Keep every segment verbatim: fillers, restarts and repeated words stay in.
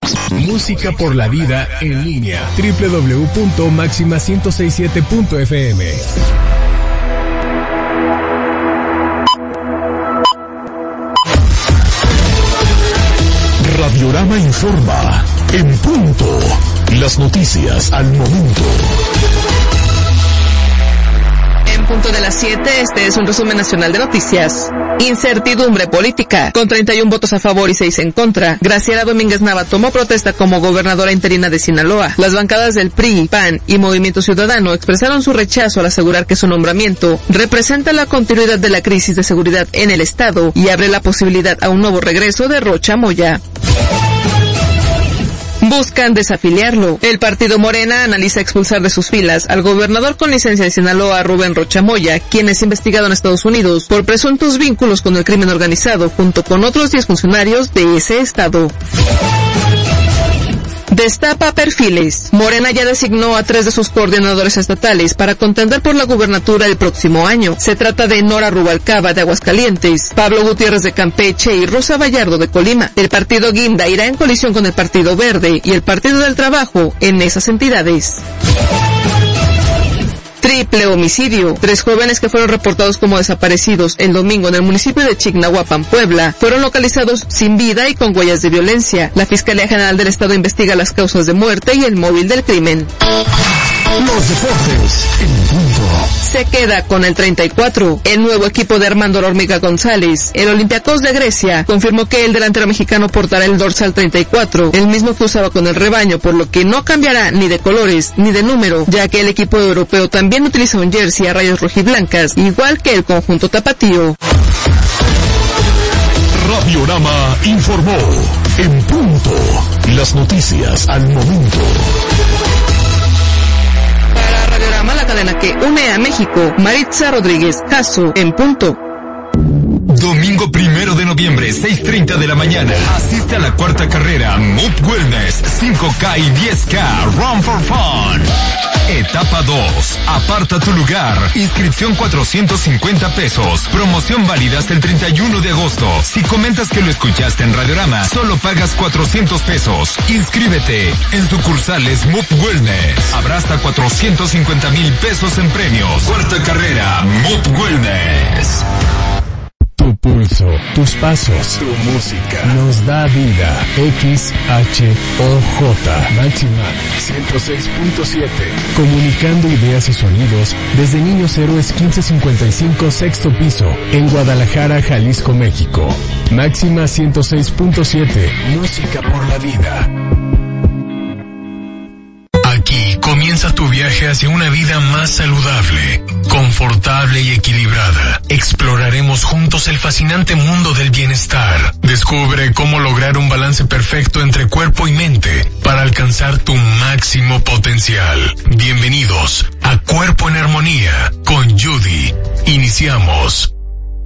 Música por la vida en línea. doble u doble u doble u punto máxima ciento sesenta y siete punto efe eme. Radiorama informa. En punto. Las noticias al momento. En punto de las siete, este es un resumen nacional de noticias. Incertidumbre política. Con treinta y un votos a favor y seis en contra, Graciela Domínguez Nava tomó protesta como gobernadora interina de Sinaloa. Las bancadas del P R I, P A N y Movimiento Ciudadano expresaron su rechazo al asegurar que su nombramiento representa la continuidad de la crisis de seguridad en el estado y abre la posibilidad a un nuevo regreso de Rocha Moya. Buscan desafiliarlo. El partido Morena analiza expulsar de sus filas al gobernador con licencia de Sinaloa, Rubén Rocha Moya, quien es investigado en Estados Unidos por presuntos vínculos con el crimen organizado junto con otros diez funcionarios de ese estado. Destapa perfiles. Morena ya designó a tres de sus coordinadores estatales para contender por la gubernatura el próximo año. Se trata de Nora Rubalcaba de Aguascalientes, Pablo Gutiérrez de Campeche y Rosa Vallardo de Colima. El partido Guinda irá en colisión con el Partido Verde y el Partido del Trabajo en esas entidades. Triple homicidio. Tres jóvenes que fueron reportados como desaparecidos el domingo en el municipio de Chignahuapan, Puebla, fueron localizados sin vida y con huellas de violencia. La Fiscalía General del Estado investiga las causas de muerte y el móvil del crimen. Los deportes en punto. Se queda con el treinta y cuatro. El nuevo equipo de Armando La Hormiga González, el Olympiacos de Grecia, confirmó que el delantero mexicano portará el dorsal treinta y cuatro, el mismo que usaba con el rebaño, por lo que no cambiará ni de colores ni de número, ya que el equipo europeo también utiliza un jersey a rayas rojiblancas, igual que el conjunto tapatío. Radiorama informó. En punto. Las noticias al momento. La cadena que une a México, Maritza Rodríguez Caso, en punto. Domingo primero de noviembre, seis treinta de la mañana. Asiste a la cuarta carrera Moop Wellness, cinco K y diez K, Run for Fun. Etapa dos. Aparta tu lugar. Inscripción cuatrocientos cincuenta pesos. Promoción válida hasta el treinta y uno de agosto. Si comentas que lo escuchaste en Radiorama, solo pagas cuatrocientos pesos. Inscríbete en sucursales Moop Wellness. Habrá hasta cuatrocientos cincuenta mil pesos en premios. Cuarta carrera Moop Wellness. Tu pulso, tus pasos, tu música nos da vida. X H O J Máxima ciento seis punto siete. Comunicando ideas y sonidos desde Niños Héroes quince cincuenta y cinco, sexto piso, en Guadalajara, Jalisco, México. Máxima ciento seis punto siete. Música por la vida. Aquí comienza tu viaje hacia una vida más saludable, confortable y equilibrada. Exploraremos juntos el fascinante mundo del bienestar. Descubre cómo lograr un balance perfecto entre cuerpo y mente para alcanzar tu máximo potencial. Bienvenidos a Cuerpo en Armonía con Judy. Iniciamos.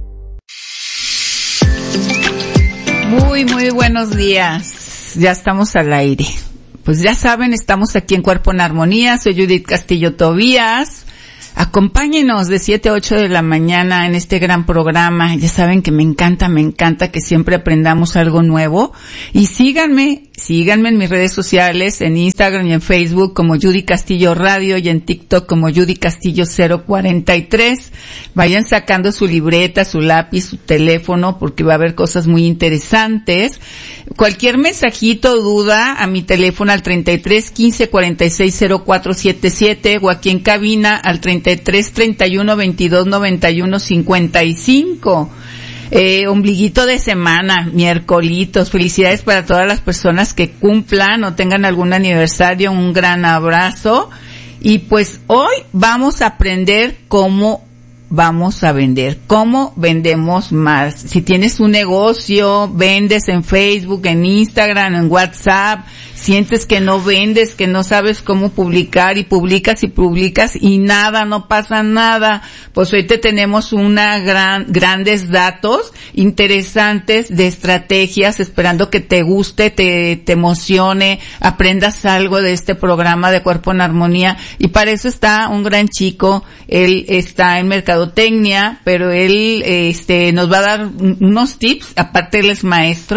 Muy, muy buenos días. Ya estamos al aire. Pues ya saben, estamos aquí en Cuerpo en Armonía. Soy Judith Castillo Tobías. Acompáñenos de siete a ocho de la mañana en este gran programa. Ya saben que me encanta, me encanta que siempre aprendamos algo nuevo. Y síganme, síganme en mis redes sociales, en Instagram y en Facebook como Judy Castillo Radio y en TikTok como Judy Castillo cero cuarenta y tres. Vayan sacando su libreta, su lápiz, su teléfono, porque va a haber cosas muy interesantes. Cualquier mensajito, duda, a mi teléfono al treinta y tres quince cuarenta y seis cero cuatro setenta y siete o aquí en cabina al treinta y tres treinta y uno veintidós noventa y uno cincuenta y cinco. Eh, ombliguito de semana, miércolitos, felicidades para todas las personas que cumplan o tengan algún aniversario, un gran abrazo. Y pues hoy vamos a aprender cómo vamos a vender, cómo vendemos más. Si tienes un negocio, vendes en Facebook, en Instagram, en WhatsApp, sientes que no vendes, que no sabes cómo publicar y publicas y publicas y nada, no pasa nada, pues hoy te tenemos una gran, grandes datos interesantes de estrategias, esperando que te guste, te, te emocione, aprendas algo de este programa de Cuerpo en Armonía. Y para eso está un gran chico, él está en mercadotecnia, pero él este nos va a dar unos tips, aparte él es maestro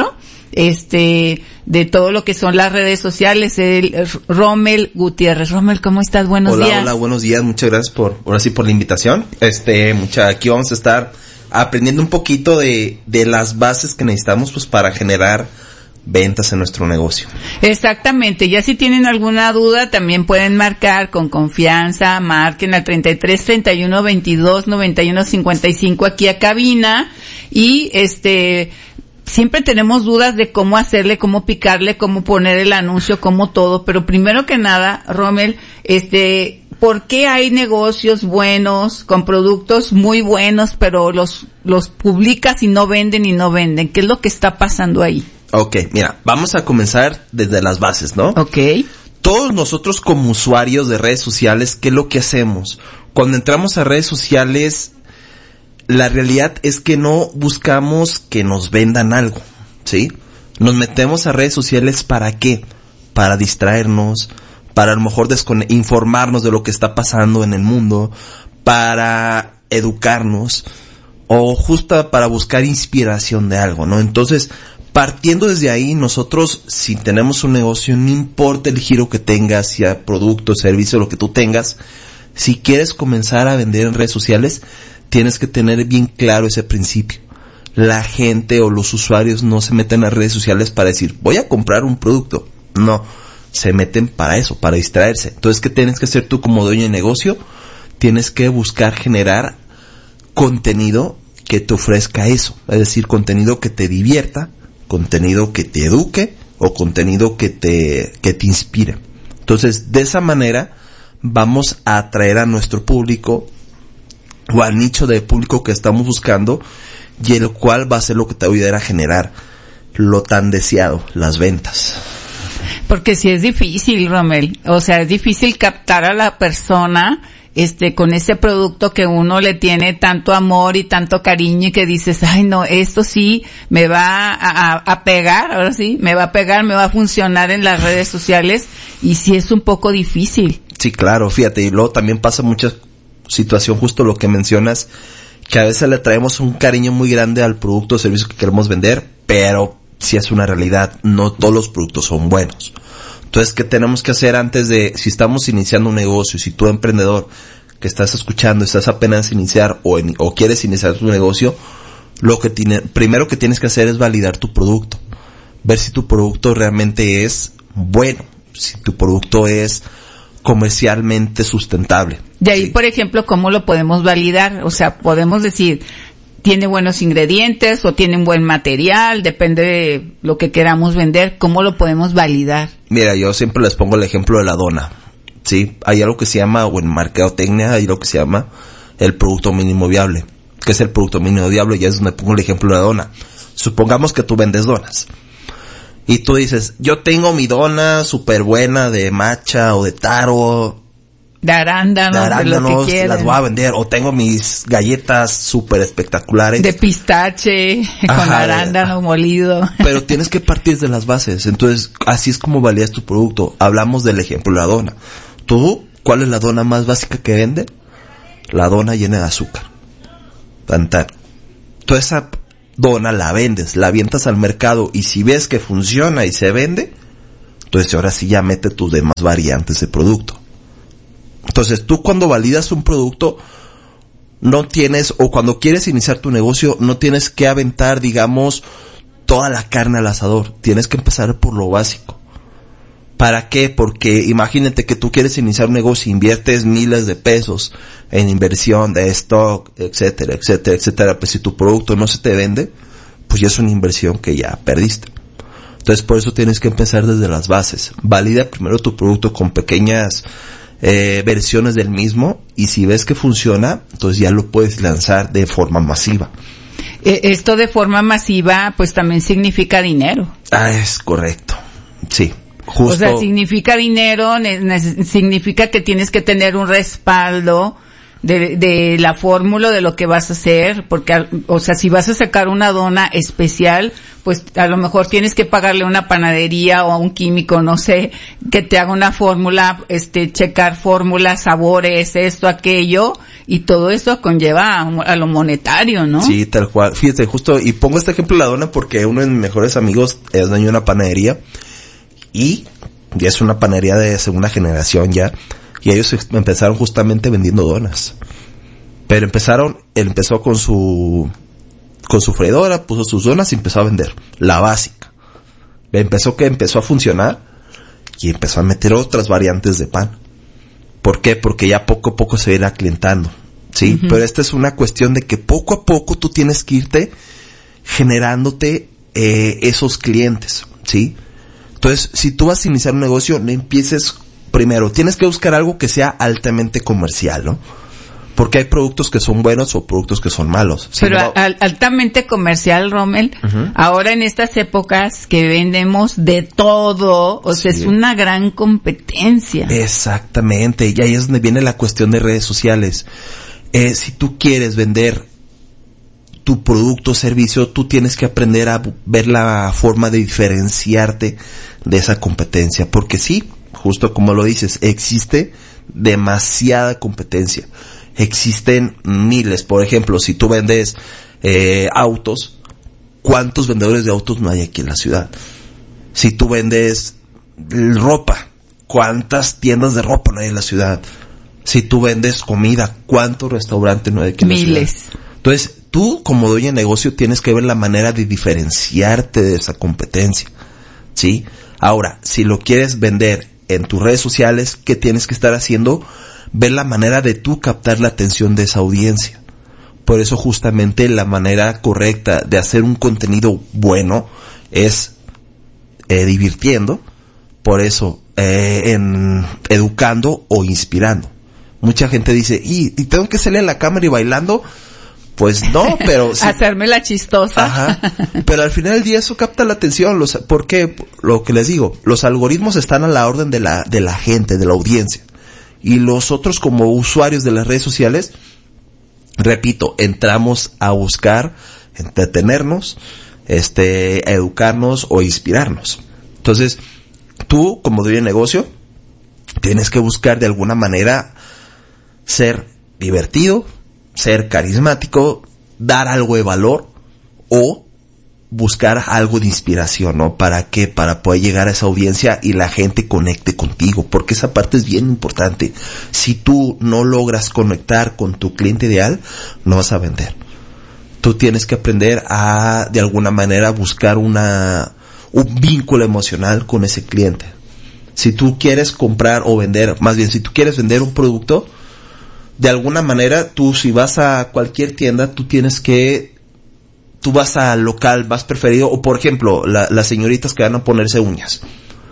este, de todo lo que son las redes sociales, el Rommel Gutiérrez. Rommel, ¿cómo estás? Buenos hola, días. Hola, buenos días. Muchas gracias por, ahora sí, por la invitación. Este, mucha, aquí vamos a estar aprendiendo un poquito de, de las bases que necesitamos, pues, para generar ventas en nuestro negocio. Exactamente, ya si tienen alguna duda también pueden marcar con confianza, marquen al treinta y tres, treinta y uno, veintidós, noventa y uno, cincuenta y cinco aquí a cabina y este siempre tenemos dudas de cómo hacerle, cómo picarle, cómo poner el anuncio, cómo todo, pero primero que nada, Rommel, este, ¿por qué hay negocios buenos con productos muy buenos, pero los los publicas y no venden y no venden? ¿Qué es lo que está pasando ahí? Ok, mira, vamos a comenzar desde las bases, ¿no? Ok. Todos nosotros como usuarios de redes sociales, ¿qué es lo que hacemos? Cuando entramos a redes sociales, la realidad es que no buscamos que nos vendan algo, ¿sí? Nos metemos a redes sociales ¿para qué? Para distraernos, para a lo mejor descone- informarnos de lo que está pasando en el mundo, para educarnos, o justo para buscar inspiración de algo, ¿no? Entonces, partiendo desde ahí, nosotros, si tenemos un negocio, no importa el giro que tengas, sea producto, servicio, lo que tú tengas, si quieres comenzar a vender en redes sociales, tienes que tener bien claro ese principio. La gente o los usuarios no se meten a redes sociales para decir, voy a comprar un producto. No, se meten para eso, para distraerse. Entonces, ¿qué tienes que hacer tú como dueño de negocio? Tienes que buscar generar contenido que te ofrezca eso. Es decir, contenido que te divierta, contenido que te eduque o contenido que te que te inspire. Entonces, de esa manera vamos a atraer a nuestro público o al nicho de público que estamos buscando y el cual va a ser lo que te va a ayudar a generar lo tan deseado, las ventas. Porque sí es difícil, Rommel. O sea, es difícil captar a la persona este con ese producto que uno le tiene tanto amor y tanto cariño y que dices, ay no, esto sí me va a, a, a pegar, ahora sí, me va a pegar, me va a funcionar en las redes sociales y sí es un poco difícil. Sí, claro, fíjate, y luego también pasa mucha situación, justo lo que mencionas, que a veces le traemos un cariño muy grande al producto o servicio que queremos vender, pero si es una realidad, no todos los productos son buenos. Entonces, ¿qué tenemos que hacer antes de, si estamos iniciando un negocio, si tú emprendedor que estás escuchando, estás apenas iniciar o, en, o quieres iniciar tu negocio, lo que tiene, primero que tienes que hacer es validar tu producto. Ver si tu producto realmente es bueno, si tu producto es comercialmente sustentable. De ahí, ¿sí? Por ejemplo, ¿cómo lo podemos validar? O sea, podemos decir, tiene buenos ingredientes o tiene un buen material, depende de lo que queramos vender, ¿cómo lo podemos validar? Mira, yo siempre les pongo el ejemplo de la dona, ¿sí? Hay algo que se llama, o en mercadotecnia, hay algo que se llama el producto mínimo viable. ¿Qué es el producto mínimo viable? Y es donde pongo el ejemplo de la dona. Supongamos que tú vendes donas. Y tú dices, yo tengo mi dona súper buena de matcha o de taro, de arándanos, de arándanos, de lo que quieran. Las voy a vender. O tengo mis galletas súper espectaculares. De pistache, Ajá, con arándano de, molido. Pero tienes que partir de las bases. Entonces, así es como validas tu producto. Hablamos del ejemplo de la dona. ¿Tú, cuál es la dona más básica que venden? La dona llena de azúcar. Tan, tan. Toda esa dona la vendes, la avientas al mercado y si ves que funciona y se vende, entonces ahora sí ya mete tus demás variantes de producto. Entonces tú cuando validas un producto no tienes, o cuando quieres iniciar tu negocio, no tienes que aventar, digamos, toda la carne al asador. Tienes que empezar por lo básico. ¿Para qué? Porque imagínate que tú quieres iniciar un negocio, inviertes miles de pesos en inversión de stock, etcétera, etcétera, etcétera. Pues si tu producto no se te vende, pues ya es una inversión que ya perdiste. Entonces por eso tienes que empezar desde las bases. Valida primero tu producto con pequeñas eh, versiones del mismo y si ves que funciona, entonces ya lo puedes lanzar de forma masiva. Eh, esto de forma masiva pues también significa dinero. Ah, es correcto. Sí. Justo. O sea, significa dinero, ne- ne- significa que tienes que tener un respaldo de, de la fórmula de lo que vas a hacer, porque, o sea, si vas a sacar una dona especial, pues a lo mejor tienes que pagarle a una panadería o a un químico, no sé, que te haga una fórmula, este, checar fórmulas, sabores, esto, aquello, y todo eso conlleva a, a lo monetario, ¿no? Sí, tal cual. Fíjate, justo, y pongo este ejemplo de la dona porque uno de mis mejores amigos es dueño de una panadería, y ya es una panadería de segunda generación ya, y ellos empezaron justamente vendiendo donas. Pero empezaron, él empezó con su, con su freidora, puso sus donas y empezó a vender. La básica. Empezó que empezó a funcionar y empezó a meter otras variantes de pan. ¿Por qué? Porque ya poco a poco se irá aclientando. ¿Sí? Uh-huh. Pero esta es una cuestión de que poco a poco tú tienes que irte generándote, eh, esos clientes. ¿Sí? Entonces, si tú vas a iniciar un negocio, no empieces. Primero, tienes que buscar algo que sea altamente comercial, ¿no? Porque hay productos que son buenos o productos que son malos. Si Pero no... al, altamente comercial, Rommel, uh-huh. Ahora en estas épocas que vendemos de todo, o sea, sí. Es una gran competencia. Exactamente, y ahí es donde viene la cuestión de redes sociales. Eh, si tú quieres vender tu producto o servicio, tú tienes que aprender a ver la forma de diferenciarte de esa competencia, porque sí, justo como lo dices, existe demasiada competencia. Existen miles. Por ejemplo, si tú vendes eh, autos, ¿cuántos vendedores de autos no hay aquí en la ciudad? Si tú vendes ropa, ¿cuántas tiendas de ropa no hay en la ciudad? Si tú vendes comida, ¿cuántos restaurantes no hay aquí en miles. La ciudad? Entonces, tú como dueño de negocio tienes que ver la manera de diferenciarte de esa competencia, ¿sí? Ahora, si lo quieres vender en tus redes sociales, ¿qué tienes que estar haciendo? Ver la manera de tú captar la atención de esa audiencia. Por eso justamente la manera correcta de hacer un contenido bueno es eh, divirtiendo, por eso eh, en educando o inspirando. Mucha gente dice, ¿y, y tengo que salir a la cámara y bailando? Pues no, pero... sí. Hacerme la chistosa. Ajá. Pero al final del día eso capta la atención. Los, ¿por qué? Lo que les digo, los algoritmos están a la orden de la, de la gente, de la audiencia. Y nosotros como usuarios de las redes sociales, repito, entramos a buscar entretenernos, este, a educarnos o inspirarnos. Entonces, tú como dueño de negocio, tienes que buscar de alguna manera ser divertido, ser carismático, dar algo de valor o buscar algo de inspiración, ¿no? ¿Para qué? Para poder llegar a esa audiencia y la gente conecte contigo, porque esa parte es bien importante. Si tú no logras conectar con tu cliente ideal, no vas a vender. Tú tienes que aprender a, de alguna manera, buscar una, un vínculo emocional con ese cliente. Si tú quieres comprar o vender, más bien, si tú quieres vender un producto, de alguna manera, tú si vas a cualquier tienda, tú tienes que, tú vas al local más preferido, o por ejemplo, la, las señoritas que van a ponerse uñas.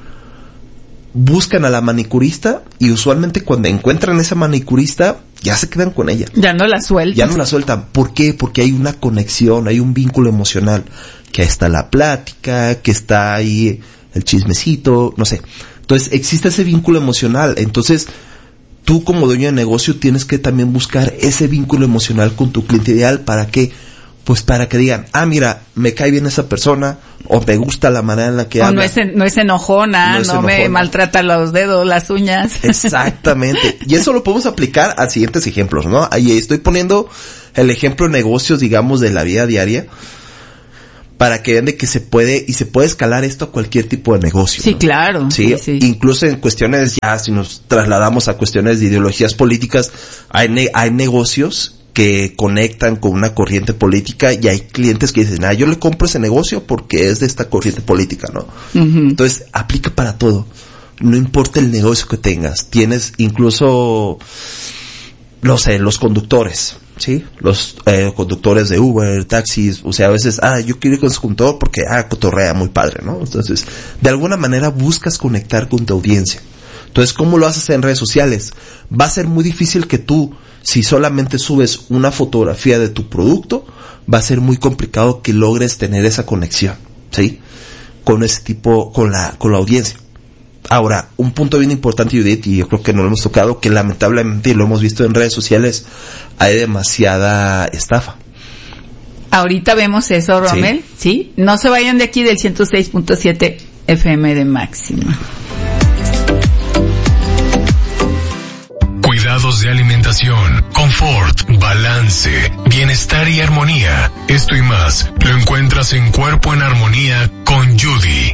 Buscan a la manicurista y usualmente cuando encuentran esa manicurista, ya se quedan con ella. Ya no la sueltan. Ya no la sueltan. ¿Por qué? Porque hay una conexión, hay un vínculo emocional. Que ahí está la plática, que está ahí el chismecito, no sé. Entonces, existe ese vínculo emocional. Entonces, tú como dueño de negocio tienes que también buscar ese vínculo emocional con tu cliente ideal. ¿Para qué? Pues para que digan, ah, mira, me cae bien esa persona, o me gusta la manera en la que o habla. no es, no es enojona, no, es no enojona. Me maltrata los dedos, las uñas. Exactamente. Y eso lo podemos aplicar a siguientes ejemplos, ¿no? Ahí estoy poniendo el ejemplo de negocios, digamos, de la vida diaria, para que vean de que se puede, y se puede escalar esto a cualquier tipo de negocio. Sí, ¿no? claro. ¿Sí? Sí, sí. Incluso en cuestiones, ya si nos trasladamos a cuestiones de ideologías políticas, hay, ne- hay negocios que conectan con una corriente política y hay clientes que dicen, ah, yo le compro ese negocio porque es de esta corriente política, ¿no? Uh-huh. Entonces, aplica para todo. No importa el negocio que tengas. Tienes incluso, no sé, los conductores, ¿sí? Los eh, conductores de Uber, taxis, o sea, a veces, ah, yo quiero ir con ese conductor porque, ah, cotorrea muy padre, ¿no? Entonces, de alguna manera buscas conectar con tu audiencia. Entonces, ¿cómo lo haces en redes sociales? Va a ser muy difícil que tú, si solamente subes una fotografía de tu producto, va a ser muy complicado que logres tener esa conexión, ¿sí? Con ese tipo, con la, con la audiencia. Ahora, un punto bien importante, Judith, y yo creo que no lo hemos tocado, que lamentablemente, y lo hemos visto en redes sociales, hay demasiada estafa. Ahorita vemos eso, Rommel, ¿sí? ¿sí? No se vayan de aquí del ciento seis punto siete F M de Máxima. Cuidados de alimentación, confort, balance, bienestar y armonía. Esto y más lo encuentras en Cuerpo en Armonía con Judy.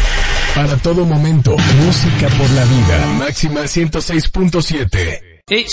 Para todo momento, música por la vida. Máxima ciento seis punto siete.